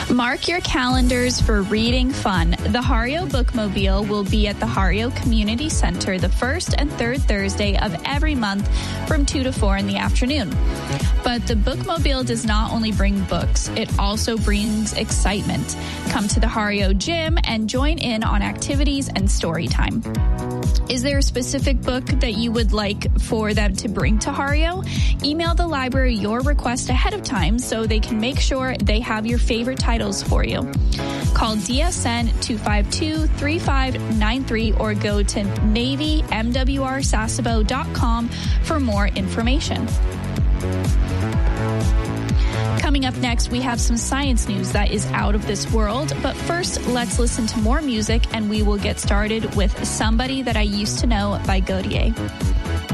Mark your calendars for reading fun. The Hario Bookmobile will be at the Hario Community Center the first and third Thursday of every month from 2 to 4 in the afternoon. But the Bookmobile does not only bring books, it also brings excitement. Come to the Hario Gym and join in on activities and story time. Is there a specific book that you would like for them to bring to Hario? Email the library your request ahead of time so they can make sure they have your favorite titles for you. Call DSN 252-3593 or go to navymwrsasebo.com for more information. Coming up next, we have some science news that is out of this world. But first, let's listen to more music, and we will get started with Somebody That I Used to Know by Godier.